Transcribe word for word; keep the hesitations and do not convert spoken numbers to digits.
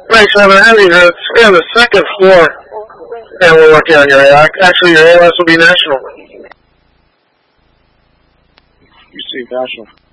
Right, so I'm having a, we're on the second floor, and we're working on your A I. Actually, your A L S will be national. You see national.